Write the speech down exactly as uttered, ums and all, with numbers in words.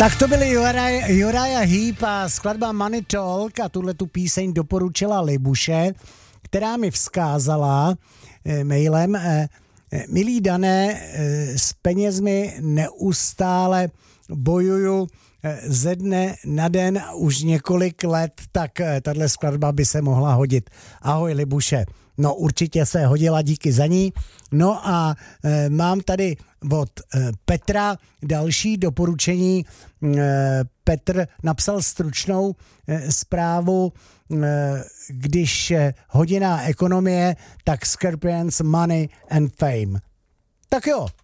Tak to byly Uriah Heep a skladba Money Talk a tuhle tu píseň doporučila Libuše, která mi vzkázala e, mailem, e, milý Dané, e, s penězmi neustále bojuju e, ze dne na den už několik let, tak e, tahle skladba by se mohla hodit. Ahoj Libuše. No určitě se hodila, díky za ní. No a e, mám tady od e, Petra další doporučení. E, Petr napsal stručnou e, zprávu, e, když e, hodina ekonomie, tak Scorpions, Money and Fame. Tak jo,